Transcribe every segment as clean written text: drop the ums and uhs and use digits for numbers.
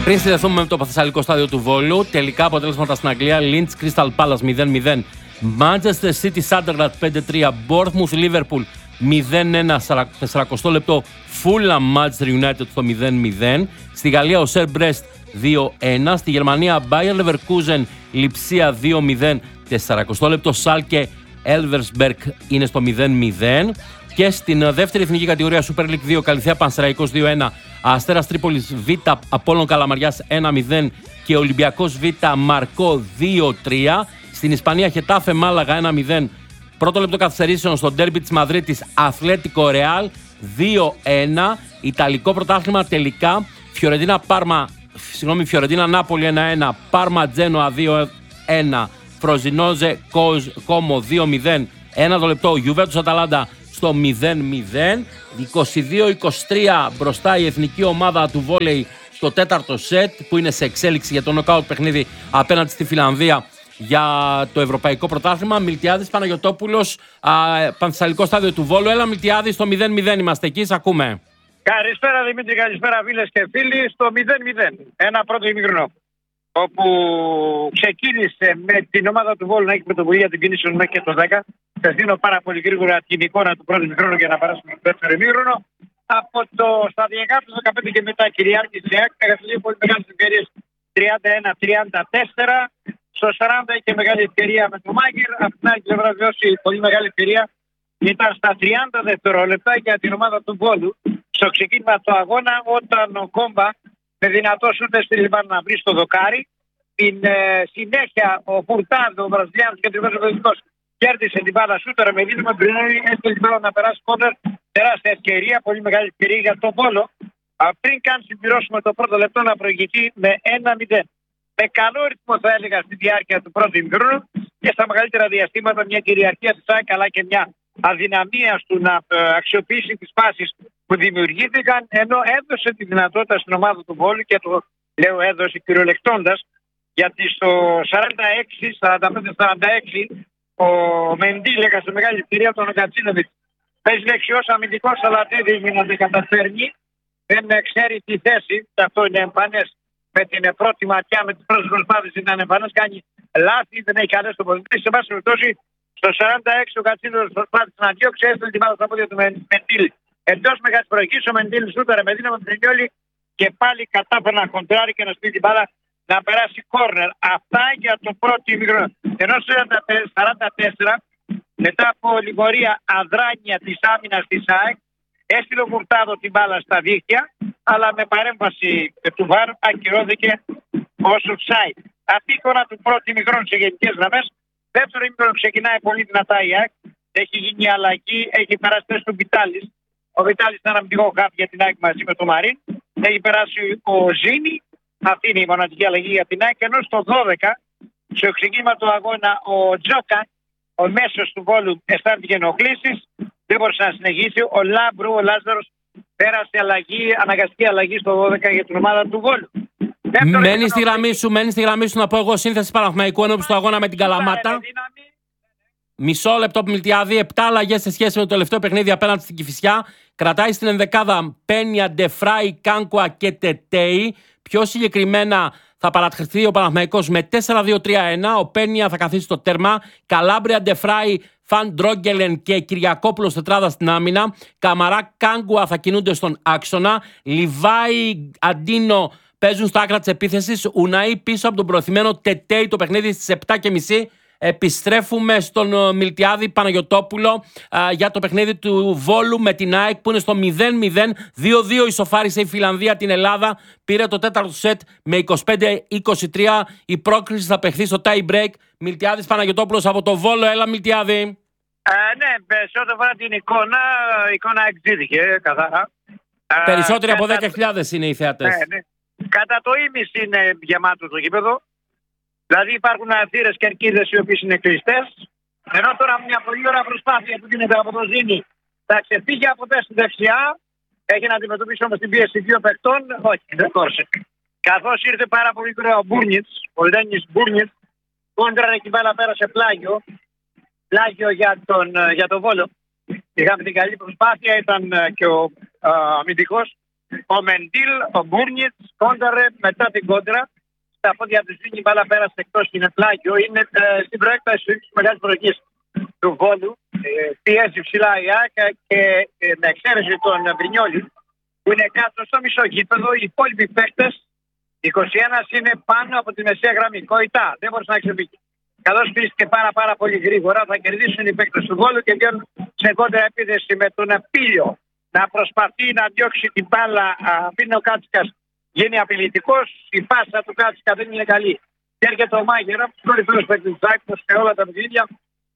Πριν συνδεθούμε με το Παθεσσαλικό στάδιο του Βόλου, τελικά αποτέλεσματα στην Αγγλία: Leeds Crystal Palace 0-0, Manchester City Sunderland 5-3, Bournemouth Liverpool 0-1, 40 λεπτό, Fulham Manchester United στο 0-0. Στη Γαλλία ο Σερ Μπρέστ 2-1. Στη Γερμανία Bayer Leverkusen Λιψία 2-0, 40 λεπτό, Σάλκε Elversberg είναι στο 0-0. Και στην δεύτερη εθνική κατηγορία Super League 2, Καλυθέα Πανσεραϊκός 2-1, Αστέρας Τρίπολης Β, Απόλλων Καλαμαριάς 1-0 και Ολυμπιακός Β, Μαρκό 2-3. Στην Ισπανία Χετάφε Μάλαγα 1-0. Πρώτο λεπτό καθυστερήσεων στο ντέρμπι της Μαδρίτης, Αθλέτικο Ρεάλ 2-1. Ιταλικό πρωτάθλημα τελικά, Φιωρεντίνα Νάπολη 1-1, Πάρμα Τζένοα 2-1, Φροζινόζε Κόμο 2-0. Ένα το λεπτό, Γιουβέντους Αταλάντα στο 0-0. 22-23 μπροστά η εθνική ομάδα του βόλεϊ στο τέταρτο σετ, που είναι σε εξέλιξη για το νοκάουτ παιχνίδι απέναντι στη Φιλανδία για το ευρωπαϊκό πρωτάθλημα. Μιλτιάδης Παναγιωτόπουλος, Πανθεσσαλικό στάδιο του Βόλου. Έλα Μιλτιάδη, στο 0-0 είμαστε εκεί, ακούμε. Καλησπέρα Δημήτρη, καλησπέρα φίλες και φίλοι. Στο 0-0, ένα πρώτο ημίχρονο, όπου ξεκίνησε με την ομάδα του Βόλου να έχει πρωτοβουλία την κίνηση μέχρι και το 10. Σας δίνω πάρα πολύ γρήγορα την εικόνα του πρώτου ημίχρονου για να περάσουμε στο δεύτερο ημίχρονο. Από το σταδιακά του 15 και μετά κυριάρχησε, έχασε πολύ μεγάλες ευκαιρίες, 31-34. Στο 40 είχε μεγάλη ευκαιρία με τον Μάγκερ. Από την άλλη πλευρά δώσει πολύ μεγάλη ευκαιρία. Ήταν στα 30 δευτερόλεπτα για την ομάδα του Βόλου στο ξεκίνημα του αγώνα, όταν ο Κόμπα με δυνατό σούτε στη Λιβάν να βρει στο δοκάρι. Την συνέχεια ο Φουρτάδο, ο Βραζιλιάνος και ο κέρδισε την μπάλα σούτερ με δίδυμα Μπρινέλη, έστειλε την μπάλα να περάσει κόρνερ. Τεράστια ευκαιρία, πολύ μεγάλη ευκαιρία για τον Βόλο. Πριν καν συμπληρώσουμε το πρώτο λεπτό να προηγηθεί με 1-0. Με καλό ρυθμό θα έλεγα στη διάρκεια του πρώτου ημίχρονου και στα μεγαλύτερα διαστήματα μια κυριαρχία της ΑΕΚ, αλλά και μια αδυναμία του να αξιοποιήσει τις φάσεις που δημιουργήθηκαν, ενώ έδωσε τη δυνατότητα στην ομάδα του Βόλου, και το λέω έδωσε κυριολεκτώντας, γιατί στο 45-46 ο Μεντήλ έκασε μεγάλη ευκαιρία τον Κατσίνοβιτς. Παίζει δεξιός αμυντικός, αλλά δεν δείχνει να την καταφέρνει. Δεν ξέρει τη θέση, αυτό είναι εμφανές. Με την πρώτη ματιά, με τις πρώτες προσπάθειες ήταν εμφανές, κάνει λάθη, δεν έχει καλές τοποθετήσεις. Σε πάση περιπτώσει, στο 46 ο Κατσίνοβιτς προσπάθησε να διώξει, έστειλε την μπάλα στα πόδια του Μεντήλ. Εντός μεγάλης προηγής, ο Μεντήλ σούταρε με δύναμη του Τρινιόλη και πάλι κατάφερε να κοντράρει και να στείλει την μπάλα να περάσει κόρνερ. Αυτά για το πρώτο ημίχρονο. Ενώ στο 44, μετά από λιγορία αδράνεια της άμυνας της ΑΕΚ, έστειλε ο Φουρτάδο την μπάλα στα δίχτυα, αλλά με παρέμβαση του ΒΑΡ ακυρώθηκε ως offside. Αυτή η εικόνα του πρώτου ημίχρονου σε γενικές γραμμές. Δεύτερο ημίχρονο ξεκινάει πολύ δυνατά η ΑΕΚ. Έχει γίνει αλλαγή, έχει περάσει θέση του Βιτάλης. Ο Βιτάλης ήταν αμυντικό χάφ για την ΑΕΚ μαζί με τον Μαρίν. Έχει περάσει ο Ζήνη. Αυτή είναι η μοναδική αλλαγή για την ΑΕΚ. Ενώ στο 12, στο ξεκίνημα του αγώνα, ο Τζόκα, ο μέσος του Βόλου, αισθάνθηκε ενοχλήσεις. Δεν μπορούσε να συνεχίσει. Ο Λάμπρου, ο Λάζαρος, πέρασε αναγκαστική αλλαγή στο 12 για την ομάδα του Βόλου. Μένει στη γραμμή σου να πω εγώ σύνθεση Παναθηναϊκού ενώπιση του αγώνα με την Καλαμάτα. Μισό λεπτό Μιλτιάδη, 7 αλλαγές σε σχέση με το τελευταίο παιχνίδι απέναντι στην Κηφισιά. Κρατάει στην ενδεκάδα Πένια, Ντεφράι, Κάνκουα και Τετέι. Πιο συγκεκριμένα θα παρατηρηθεί ο Παναθηναϊκός με 4-2-3-1. Ο Πένια θα καθίσει στο τέρμα. Καλάμπρια, Ντεφράι, Φαν Ντρόγκελεν και Κυριακόπουλος τετράδα στην άμυνα. Καμαρά, Κάγκουα θα κινούνται στον άξονα. Λιβάι, Αντίνο παίζουν στα άκρα της επίθεσης. Ουναή πίσω από τον προωθημένο Τετέι το παιχνίδι στις 7:30. Επιστρέφουμε στον Μιλτιάδη Παναγιωτόπουλο για το παιχνίδι του Βόλου με την ΑΕΚ που είναι στο 0-0. 2-2 ισοφάρισε η Φιλανδία την Ελλάδα. Πήρε το τέταρτο σετ με 25-23. Η πρόκριση θα παιχθεί στο tie break. Μιλτιάδης Παναγιωτόπουλος από το Βόλο. Έλα Μιλτιάδη. Ναι, σε ό,τι αφορά την εικόνα, η εικόνα εξήθηκε καθαρά. Περισσότεροι από 10.000 είναι οι θεατές. Ναι. Κατά το ίμιση είναι γεμάτο το γήπεδο. Δηλαδή υπάρχουν θύρες και αρκίδες οι οποίες είναι κλειστές. Ενώ τώρα μια πολύ ωραία προσπάθεια που γίνεται από το Ζήνη θα ξεφύγει από τη δεξιά. Έχει να αντιμετωπίσει όμως την πίεση δύο παιχτών. Όχι, δεν κόρσε. Καθώς ήρθε πάρα πολύ γρήγορα ο Μπούρνιτς, ο Λένις Μπούρνιτς, κόντραρε και μπάλα πέρασε πλάγιο. Πλάγιο για τον Βόλο. Είχαμε την καλή προσπάθεια, ήταν και ο αμυντικός Ο Μεντίλ, ο Μπούρνιτς, κόνταρε μετά την κόντρα. Στα πόδια του δίνει η μπάλα πέρασε εκτός, είναι πλάγιο. Είναι στην προέκταση της μεγάλης προγής του Βόλου. Πιέζει ψηλά η ΑΕΚ και με εξαίρεση τον Βρινιόλη που είναι κάτω στο μισό γήπεδο. Οι υπόλοιποι παίκτες, 21 είναι πάνω από τη μεσαία γραμμή. Κοητά, δεν μπορούσε να ξεφύγει. Καθώς πίστηκε πάρα πολύ γρήγορα, θα κερδίσουν οι παίκτες του Βόλου και βγαίνουν σε κόντρα επίθεση με τον Πίλιο να προσπαθεί να διώξει την μπάλα πριν ο Κάτσικας γίνει απειλητικός. Η πάσα του Κάτσικα δεν είναι καλή. Και έρχεται ο Μάγερα, κορυφαίος παίκτης του ΑΕΚ σε όλα τα παιχνίδια.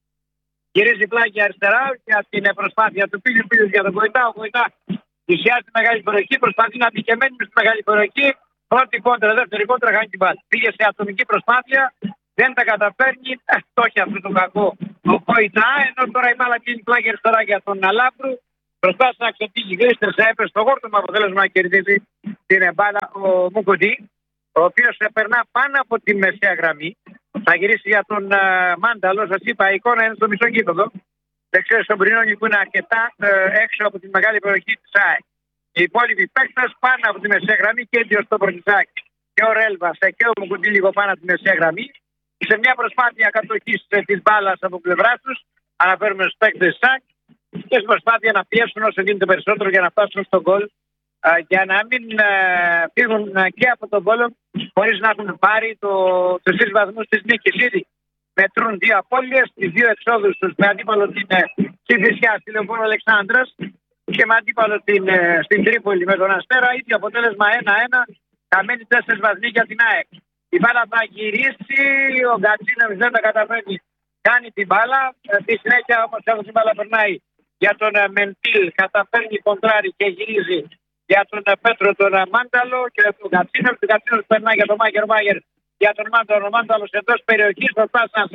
Γυρίζει πλάγια αριστερά για την προσπάθεια του Πίλιου για τον Κοητά. Ο Κοητά πλησιάζει τη μεγάλη περιοχή, προσπαθεί να μπει και μένει στη μεγάλη περιοχή. Πρώτη κόντρα, δεύτερη κόντρα, χάνει την μπάλα. Πήγε σε ατομική προσπάθεια, δεν τα καταφέρνει. Το έχει αυτό το κακό ο Κοητά. Ενώ τώρα η μπάλα κλείνει πλάγια αριστερά για τον Αλάμπρου. Προσπάθησε να ξεφύγει, γλίστρησε, έπεσε στο χόρτο με αποτέλεσμα να κερδίσει την μπάλα ο Μουκουτί, ο οποίος περνά πάνω από τη μεσαία γραμμή. Θα γυρίσει για τον Μάνταλο. Σας είπα, η εικόνα είναι στο μισό γήπεδο. Δεξιό στον Πρινόνι που είναι αρκετά έξω από τη μεγάλη περιοχή της ΑΕΚ. Οι υπόλοιποι παίκτες πάνω από τη μεσαία γραμμή και ο Στοπορτιζάκη και ο Ρέλβας και ο Μουκουτί λίγο πάνω από τη μεσαία γραμμή. Σε μια προσπάθεια κατοχής της μπάλας από πλευρά τους, αναφέρουμε στους παίκτες της ΑΕΚ, και στην προσπάθεια να πιέσουν όσο γίνεται περισσότερο για να φτάσουν στον γκολ, για να μην φύγουν και από τον γκολ χωρίς να έχουν πάρει τους 3 βαθμούς της νίκης. Ήδη μετρούν 2 απώλειες, τις 2 εξόδους τους με αντίπαλο την Κηφισιά στη Λεωφόρο Αλεξάνδρας και με αντίπαλο στην Τρίπολη με τον Αστέρα. Ήδη αποτέλεσμα 1-1, χαμένοι 4 βαθμοί για την ΑΕΚ. Η μπάλα θα γυρίσει, ο Γκατσίνοβιτς δεν τα καταφέρνει, κάνει την μπάλα. Στη συνέχεια όμως η μπάλα περνάει για τον Μεντίλ, καταφέρνει κοντράρι και γυρίζει για τον Πέτρο τον Μάνταλο και τον Γκατσίνοβιτς. Ο Γκατσίνοβιτς περνάει για τον Μάγερ για τον Μάνταλο. Ο Μάνταλος εντός περιοχής προσπάθησε να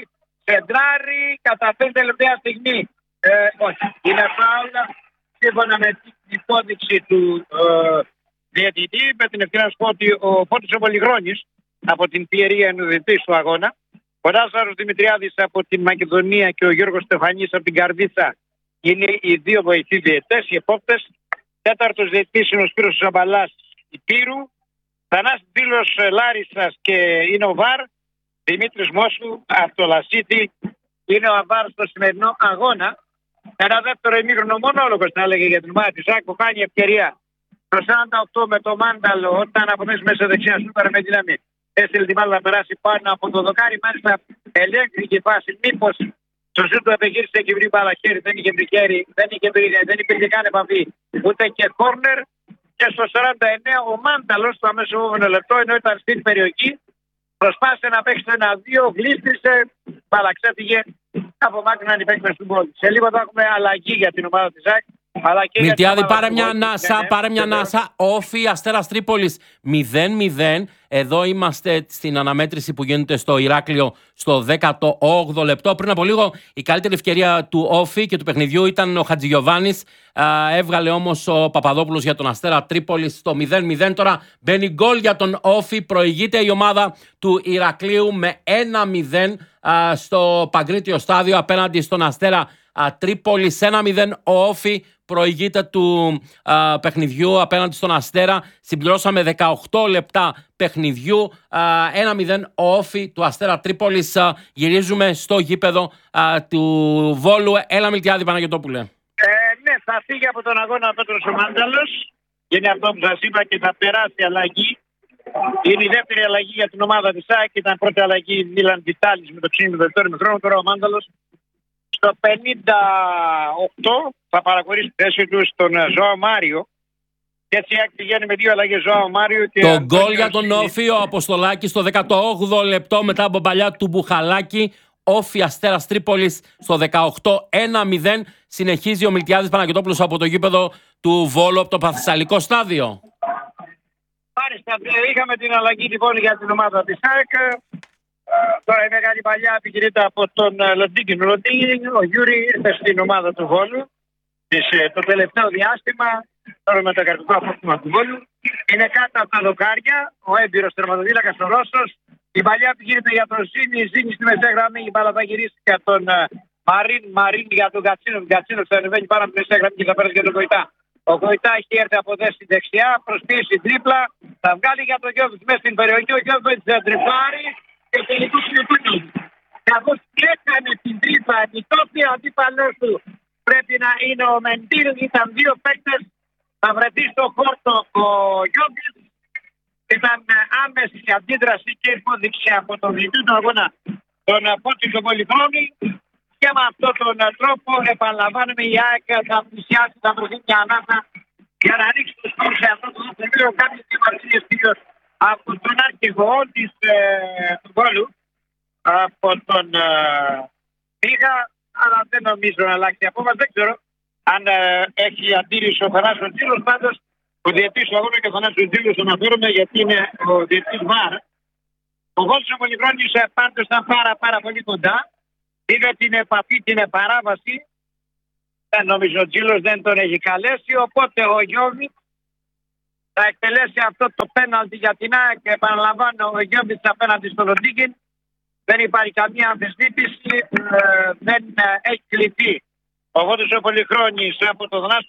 σεντράρει, καταφέρει τελευταία στιγμή. Όχι, είναι φάουλα σύμφωνα με την υπόδειξη του διαιτητή. Με την ευκαιρία να σου πω ότι ο Φώτης ο Πολυγρόνης από την Πιερία είναι ο διαιτητής του αγώνα. Ο Λάζαρος Δημητριάδης από την Μακεδονία και ο Γιώργος Στεφανής από την Καρδίτσα είναι οι 2 βοηθοί διαιτητές, οι επόπτες. Τέταρτος διαιτητής είναι ο Σπύρος Ζαμπαλάς Υπήρου. Θανάσης Δήλος Λάρισσας και είναι ο ΒΑΡ. Δημήτρης Μόσου από το Λασίτη είναι ο αβάρ στο σημερινό αγώνα. Ένα δεύτερο ημίχρονο μονόλογος θα έλεγε για την ομάδα της ΑΕΚ που κάνει ευκαιρία το 48 με το Μάνταλο όταν από μέσα δεξιά σούπερ με δύναμη. Έστειλε την μπάλα να περάσει πάνω από το δοκάρι. Μάλιστα ελέγχθηκε η φάση. Μήπως στο ζήτο του επιχείρησε και βρει μπάλα χέρι. Δεν είχε βρει χέρι, δεν υπήρχε καν επαφή. Ούτε και κόρνερ. Και στο 49 ο Μάνταλος στο αμέσως επόμενο λεπτό, ενώ ήταν στην περιοχή, προσπάθησε να παίξει το 1-2, γλίστρισε, μπάλα ξέφυγε, απομάκρυναν οι παίκτες του γκολ. Σε λίγο θα έχουμε αλλαγή για την ομάδα της ΑΕΚ. Μιλτιάδη, πάρε μια ανάσα. Όφι Αστέρας Τρίπολης 0-0. Εδώ είμαστε στην αναμέτρηση που γίνεται στο Ηράκλειο στο 18ο λεπτό. Πριν από λίγο η καλύτερη ευκαιρία του Όφι και του παιχνιδιού ήταν ο Χατζηγιοβάνης. Έβγαλε όμως ο Παπαδόπουλος για τον Αστέρα Τρίπολης στο 0-0. Τώρα μπαίνει γκολ για τον Όφι. Προηγείται η ομάδα του Ηρακλείου με 1-0 στο Παγκρίτιο Στάδιο απέναντι στον Αστέρα Τρίπολη. 1-0 ο Όφι προηγείται του παιχνιδιού απέναντι στον Αστέρα. Συμπληρώσαμε 18 λεπτά παιχνιδιού. 1-0 ο Όφι του Αστέρα Τρίπολης. Γυρίζουμε στο γήπεδο του Βόλου. Έλα Μιλτιάδη Παναγιωτόπουλε. Ναι, θα φύγει από τον αγώνα ο Πέτρος ο Μάνταλος. Είναι αυτό που σας είπα και θα περάσει αλλαγή. Είναι η δεύτερη αλλαγή για την ομάδα της ΑΕΚ. Ήταν πρώτη αλλαγή Μίλαν Βιτάλης με το ψήνιο του δεύτερου χρόνου. Τώρα ο Μάνταλος στο 58 θα παραχωρήσει τη θέση του στον Ζωάο Μάριο. Και έτσι πηγαίνει με 2 αλλαγές Ζωάο Μάριο. Το γκολ για τον Όφι, ο Αποστολάκης στο 18ο λεπτό μετά από παλιά του Μπουχαλάκη. Όφι Αστέρας Τρίπολης στο 18 1-0. Συνεχίζει ο Μιλτιάδης Παναγιωτόπουλος από το γήπεδο του Βόλου από το Παθησσαλικό Στάδιο. Μάλιστα, είχαμε την αλλαγή λοιπόν για την ομάδα της ΑΕΚ. Τώρα η μεγάλη παλιά επιχειρείται από τον Λοντίνγκιν. Ο Γιούρι ήρθε στην ομάδα του Βόλου το τελευταίο διάστημα. Τώρα με το καρτικό απόκτημα του Βόλου. Είναι κάτω από τα δοκάρια. Ο έμπειρος τερματοφύλακας ο Ρώσος. Η παλιά επιχειρείται για τον Ζήνη στη μεσαία γραμμή. Η μπάλα θα γυρίσει για τον Μαρίν για τον Γκατσίνο. Ο Γκατσίνο θα ανεβαίνει πάνω από τη μεσαία γραμμή και θα πέρασε για τον Κοητά. Ο Γοητά έχει έρθει από δέση δεξιά, προσπίσει τρίπλα, θα βγάλει για τον Γιώβιτς μέσα στην περιοχή. Ο Γιώβιτς θα τριπάρει και τελικώς είναι πέναλτι. Καθώς έκανε την τρίπλα, η τόπια αντίπαλός του πρέπει να είναι ο Μεντήλ. Ήταν δύο παίκτες, θα βρεθεί στο χόρτο ο Γιώβιτς. Ήταν άμεση η αντίδραση και υπόδειξη από τον διαιτητή του αγώνα, τον Πότσι τον Πολυχρόνη. Και με αυτόν τον τρόπο επαναλαμβάνουμε η ΑΕΚ θα πλησιάσει, θα βρεθεί μια ανάσα για να ρίξει το σκορ σε αυτό το σημείο. Κάποιες διαμαρτυρίες κυρίως από τον αρχηγό της Βόλου, από τον Μίγα, αλλά δεν νομίζω να αλλάξει η απόφαση. Δεν ξέρω αν έχει αντίρρηση ο Θανάσιος Τζίλος. Πάντως ο διαιτητής του αγώνα και ο Θανάσιος Τζίλος αναφέρομαι γιατί είναι ο διαιτητής ΒΑΡ. Ο Βόλος ο Πολυχρόνης πάντως ήταν πάρα πολύ κοντά. Είδε την επαφή, την παράβαση. Νομίζω ο Τζίλος δεν τον έχει καλέσει. Οπότε ο Γιώβιτς θα εκτελέσει αυτό το πέναλτι για την ΑΕΚ. Επαναλαμβάνω, ο Γιώβιτς απέναντι στο Ροντίγκιν. Δεν υπάρχει καμία αμφισβήτηση. Δεν έχει κληθεί ο Βόλος ο Πολυχρόνης από το Θανάσιο